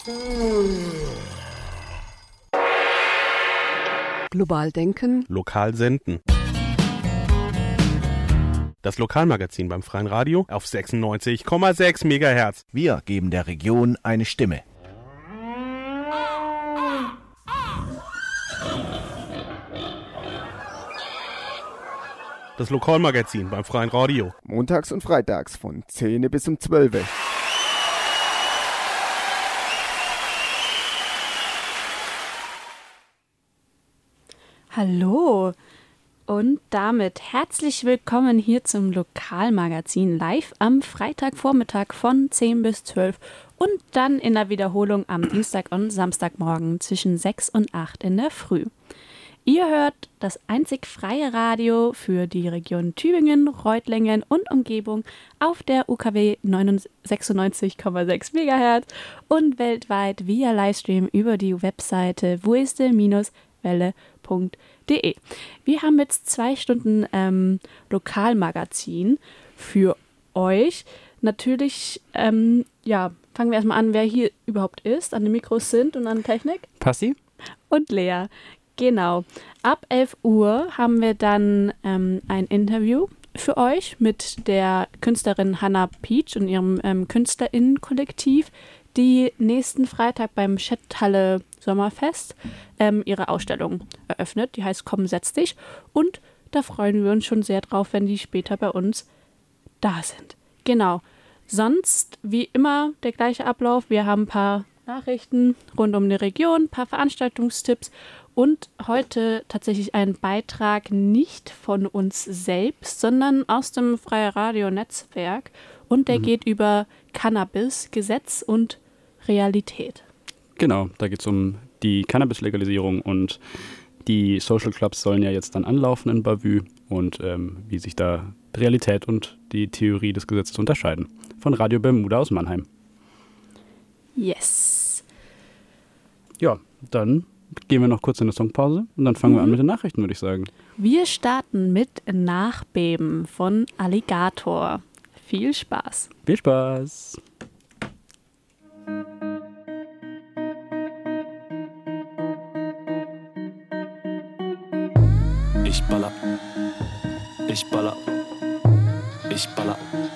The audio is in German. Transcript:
Global denken. Lokal senden. Das Lokalmagazin beim Freien Radio auf 96,6 MHz. Wir geben der Region eine Stimme. Das Lokalmagazin beim Freien Radio. Montags und freitags von 10 bis um 12. Hallo und damit herzlich willkommen hier zum Lokalmagazin live am Freitagvormittag von 10 bis 12 und dann in der Wiederholung am Dienstag und Samstagmorgen zwischen 6 und 8 in der Früh. Ihr hört das einzig freie Radio für die Region Tübingen, Reutlingen und Umgebung auf der UKW 96,6 MHz und weltweit via Livestream über die Webseite wuiste-welle.de. Wir haben jetzt 2 Stunden Lokalmagazin für euch. Natürlich, fangen wir erstmal an, wer hier überhaupt ist, an den Mikros sind und an der Technik. Passi. Und Lea. Genau. Ab 11 Uhr haben wir dann ein Interview für euch mit der Künstlerin Hannah Peach und ihrem KünstlerInnen-Kollektiv, die nächsten Freitag beim Schetthalle Sommerfest ihre Ausstellung eröffnet. Die heißt Komm, setz dich. Und da freuen wir uns schon sehr drauf, wenn die später bei uns da sind. Genau. Sonst, wie immer, der gleiche Ablauf. Wir haben ein paar Nachrichten rund um die Region, ein paar Veranstaltungstipps und heute tatsächlich ein Beitrag nicht von uns selbst, sondern aus dem Freie Radio Netzwerk. Und der geht über Cannabis, Gesetz und Realität. Genau, da geht es um die Cannabis-Legalisierung und die Social Clubs sollen ja jetzt dann anlaufen in Bavü und wie sich da Realität und die Theorie des Gesetzes unterscheiden. Von Radio Bermuda aus Mannheim. Yes. Ja, dann gehen wir noch kurz in eine Songpause und dann fangen wir an mit den Nachrichten, würde ich sagen. Wir starten mit Nachbeben von Alligator. Viel Spaß. Viel Spaß. Ich baller, ich baller, ich baller.